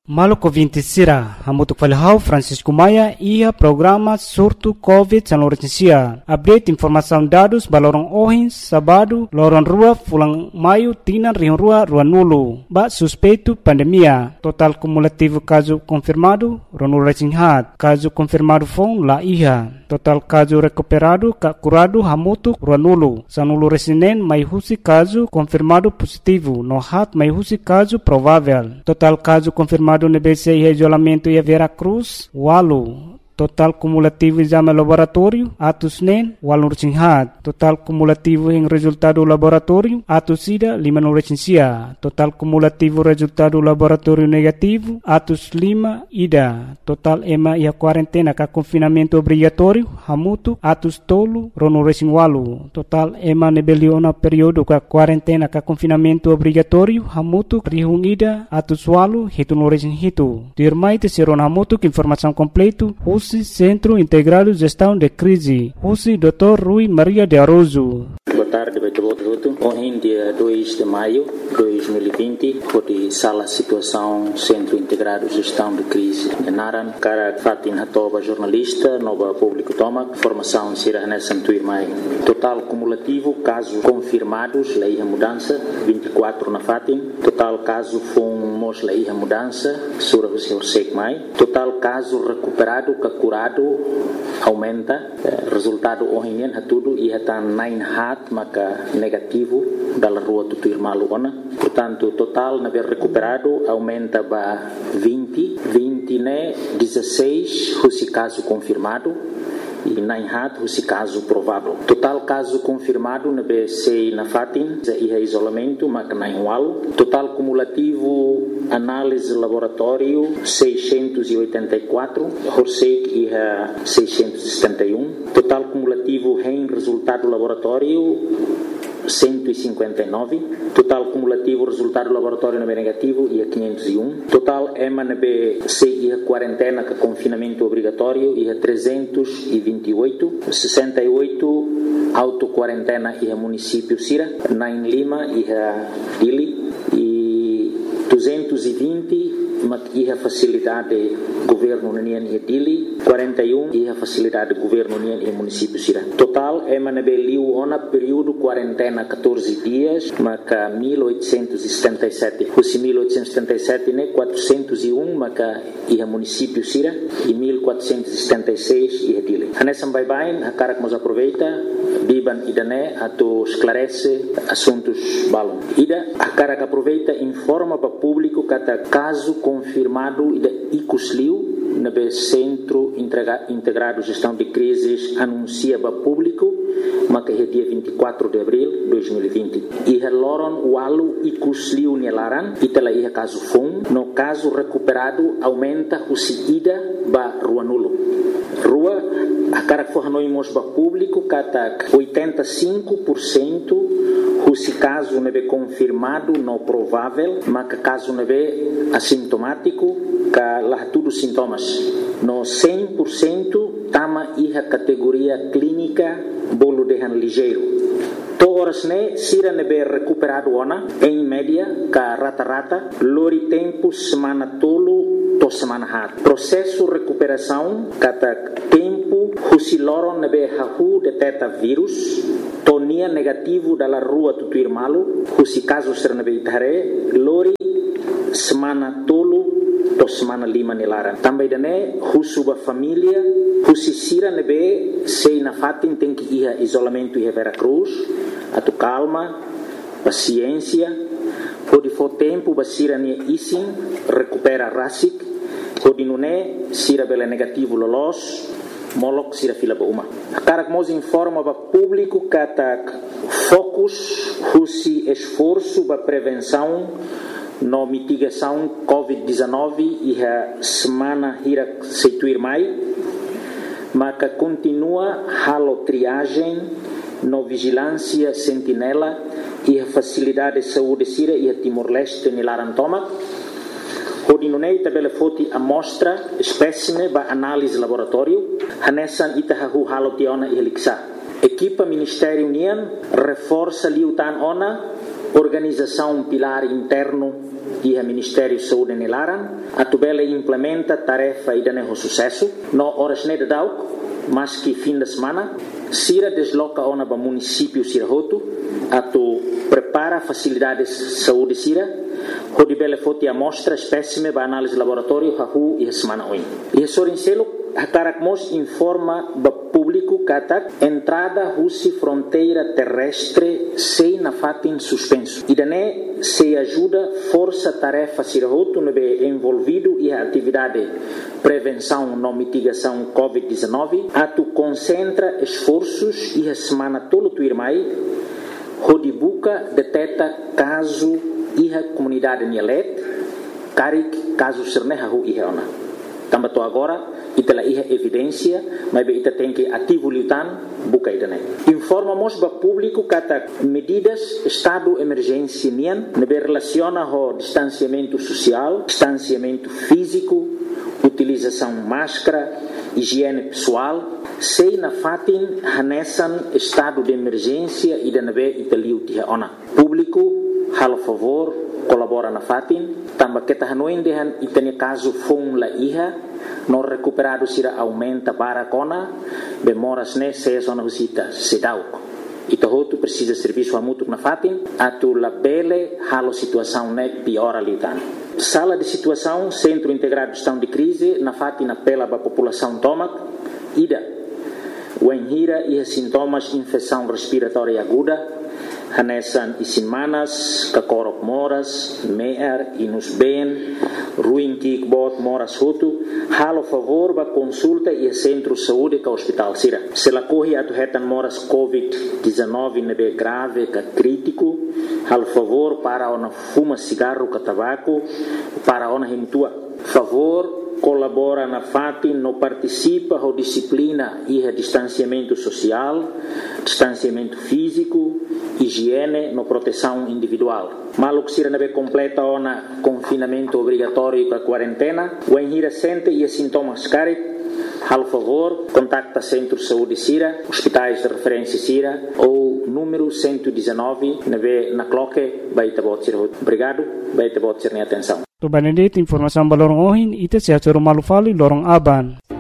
Maluco 20 sira, hamutuk falhau Francisco Maia ia programa surto COVID-19. Update informação dados balorong ohin sabado lorong rua fulang maio tina rion rua nulu. Ba suspeito pandemia. Total cumulativo caso confirmado ronul recinghat. Caso confirmado fong la iha. Total caso recuperado ka curado hamutuk nulu. Sanulu resinen mai husi caso confirmado positivo. No hat mai husi caso provável. Total caso confirmado no BC e isolamento e Vera Cruz, Walu. Total cumulativo exame laboratório, atos NEN, Walu Recinghat. Total cumulativo em resultado laboratório, atos SIDA, Lima no Recensia. Total cumulativo resultado laboratório negativo, atos Lima, IDA. Total EMA e a quarentena com confinamento obrigatório, Hamutu, atos Tolu, Rono Recing Walu. Total EMA nebeliona período com quarentena com confinamento obrigatório, Hamutu, Rihung IDA, atos Walu, Hitu no Recing Hitu. Dirmai te seron Hamutu, informação completo, Centro Integrado de Gestão de Crise. Husi Dr. Rui Maria de Aroso. Boa tarde, hoje dia 2 de maio de 2020, foi sala situação Centro Integrado de Gestão de Crise de Naran, cara Fatin Hatoba, jornalista, nova público toma, formação Sira Hanessan Tuirmai. Total cumulativo, casos confirmados, lei mudança, 24 na Fatin. Total caso fomos lei mudança, Sura Hussein Mai. Total caso recuperado, curado, aumenta, resultado hoje tudo e está 9 hat, maka negativo da rua Tutuirmalu ona. Portanto, total na ver recuperado aumenta para 20 né 16 esse caso confirmado e 9 hat esse caso provável. Total caso confirmado na BC na Fatin e isolamento maka 9 wal. Total cumulativo análise laboratório 684, Horsek e 671. Total cumulativo em resultado laboratório 159. Total cumulativo resultado laboratório na B negativo e 501. Total EMA na BC e a quarentena com confinamento obrigatório e 328. 68 auto-quarentena e a município Sira, 9 Lima e a Dili e 220 e a facilidade governo União e Dili, 41 e a facilidade governo União e município Sira. Total é manabeliu ona período quarentena 14 dias, maca 1877. Os 1877 né 401 maca e a município Sira e 1476 e a Dili. Anessa bye a cara que nos aproveita biban idane ato esclarece assuntos balon. Ida a cara que aproveita informa para público kata caso confirmado ida icusliu na Centro Integrado de Gestão de Crises anuncia para público mas é dia 24 de abril de 2020 e loron walu icusliu nelaran e tela ia caso fun no caso recuperado aumenta o ida ba rua nulo rua a cara que for noimos ba público kata 85% se caso não é confirmado não provável mas caso não é assintomático que lá tudo sintomas no 100% tama iha categoria clínica bolo dehan ligeiro toras ne sira nebe recuperado ona em média ka rata lori tempo semana tolo to semana hat processo recuperação kata tempo husi loron nebe hahu deteta vírus tonia negativo dalla rua Tutuirmalu husi caso ser nebe itare lori semana tolo to semana lima nilaran também dane husuba família husi sira nebe sei na Fatin tem que ir isolamento e Vera Cruz atu calma paciência pode for tempo basira ne isin recupera rasik pode nune sira bela negativo lolos molok sira fila uma cara que nos informa para público kata focus husi esforço para prevenção no mitigação COVID-19 e a semana hira seituir mai mas continua halo triagem no vigilância sentinela e a facilidade de saúde sira e a Timor-Leste nilarantoma Hodinunei tabela foti amostra espécime ba análise laboratório hanessan itahahu halo tiona e heliksa equipa Ministério União reforça liutan ona organização pilar interno e o Ministério de Saúde nelaran, a tubela implementa tarefa e dá sucesso, no horas de dau, mas que fim de semana, Sira desloca ona para município Sirahoto, a tu prepara facilidades de saúde Sira, onde bela foto amostra espécime para análise de laboratório hahu e a semana oin. E a Sorincelo, a Caracmos informa para público que a entrada russi fronteira terrestre sem na fatin suspenso. E daí se ajuda força tarefa Sirahoto no envolvido e a atividade prevenção e mitigação COVID-19, a tu concentra esforços e a semana todo tu irmai, onde buca detecta caso e a comunidade Nielet, carik caso sernehahu e ona. Também agora ita ia evidência, mas ita tem que ativo lutan buka idane. Informamos para público que medidas estado emergência nian nebe relaciona ao distanciamento social, distanciamento físico, utilização máscara, higiene pessoal, sei na fatin hanesan estado de emergência e nebe italiu tia ona. Público halo favor colabora na fatin, também que tahanoin dehan itane caso fon la iha no recuperado sira aumenta para cona bemoras ne se zona visita sedauco e tu precisa serviço a mútuo na fatin a tu la bele halo situação ne piora litan sala de situação centro integrado de gestão de crise na fatin apela para a população tomac ida o enhira e sintomas infecção respiratória aguda hanesan isimanas, kakorok moras, meer, inus ben, ruim kikbot moras hutu, halo favor ba consulta e centro de saúde ka hospital Sira. Se la corre atu hetan moras COVID-19 nebe grave ka crítico, halo favor para ona fuma cigarro ka tabaco, para ona himtua. Favor colabora na FATI, no participa da disciplina e a distanciamento social, distanciamento físico, higiene, no proteção individual. Maluk sira nebe completa ona confinamento obrigatório com a quarentena, o enhira sente e sintomas carit, al favor, contacta Centro de Saúde Sira, hospitais de referência Sira ou número 119 na cloque, baita bot Sira. Obrigado, baita bot Sira, atenção. To Benedict informação balorong ohin ite sia malu fali lorong aban.